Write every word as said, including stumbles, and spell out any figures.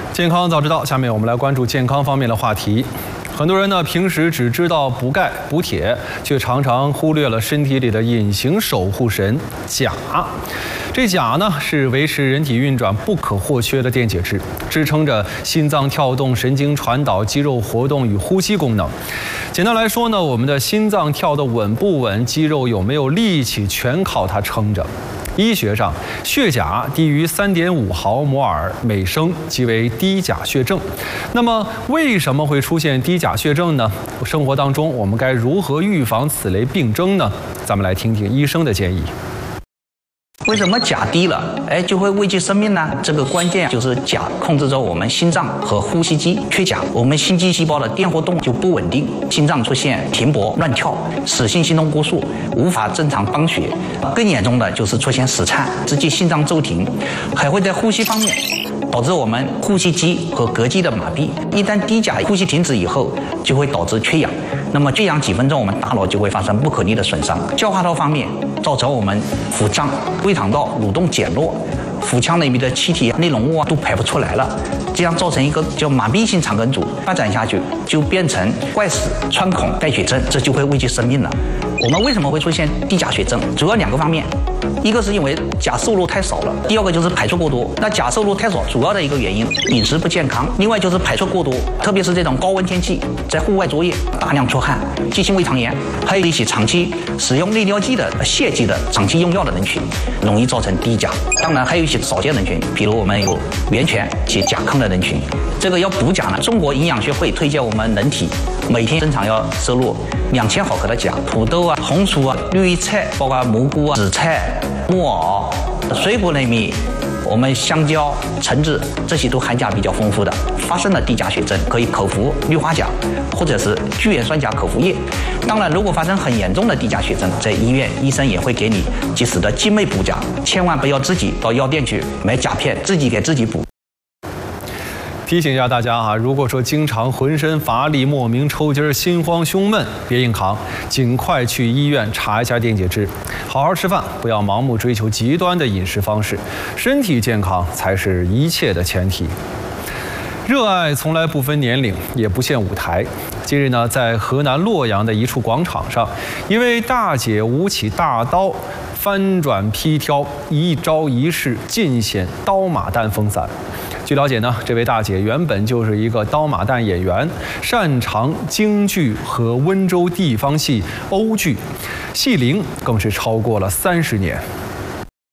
健康早知道，下面我们来关注健康方面的话题。很多人呢，平时只知道补钙、补铁，却常常忽略了身体里的隐形守护神——钾。这钾呢，是维持人体运转不可或缺的电解质，支撑着心脏跳动、神经传导、肌肉活动与呼吸功能。简单来说呢，我们的心脏跳得稳不稳，肌肉有没有力气，全靠它撑着。医学上，血钾低于 三点五毫摩尔每升即为低钾血症。那么，为什么会出现低钾血症呢？生活当中我们该如何预防此类病症呢？咱们来听听医生的建议。 为什么钾低了，哎，就会危及生命呢？这个关键就是钾控制着我们心脏和呼吸机。缺钾，我们心肌细胞的电活动就不稳定，心脏出现停泊、乱跳，室性心动过速，无法正常泵血。更严重的就是出现室颤，直接心脏骤停，还会在呼吸方面导致我们呼吸肌和膈肌的麻痹。一旦低钾呼吸停止以后，就会导致缺氧。那么缺氧几分钟，我们大脑就会发生不可逆的损伤。消化道方面，造成我们腹胀、胃肠道蠕动减弱，腹腔里面的气体、内容物啊都排不出来了，这样造成一个叫麻痹性肠梗阻，发展下去就变成坏死、穿孔、败血症，这就会危及生命了。我们为什么会出现低钾血症？主要两个方面，一个是因为钾摄入太少了，第二个就是排出过多。那钾摄入太少，主要的一个原因饮食不健康，另外就是排出过多，特别是这种高温天气，在户外作业大量出汗，急性胃肠炎，还有一些长期使用利尿剂的、泻剂的、长期用药的人群，容易造成低钾。当然还有一些少见人群，比如我们有源泉且钾亢的人群。这个要补钾呢，中国营养学会推荐我们人体每天正常要摄入两千毫克的钾。土豆啊、红薯啊、绿菜，包括蘑菇啊、紫菜、木耳，水果类面，我们香蕉、橙子这些都含钾比较丰富的。发生了低钾血症，可以口服氯化钾或者是聚盐酸钾口服液。当然，如果发生很严重的低钾血症，在医院医生也会给你及时的静脉补钾，千万不要自己到药店去买钾片，自己给自己补。 提醒一下大家哈，如果说经常浑身乏力、莫名抽筋、心慌胸闷，别硬扛，尽快去医院查一下电解质，好好吃饭，不要盲目追求极端的饮食方式，身体健康才是一切的前提。热爱从来不分年龄，也不限舞台。近日呢，在河南洛阳的一处广场上，一位大姐舞起大刀，翻转劈挑，一招一式尽显刀马旦风采。据了解呢，这位大姐原本就是一个刀马旦演员，擅长京剧和温州地方戏、欧剧，戏龄更是超过了三十年。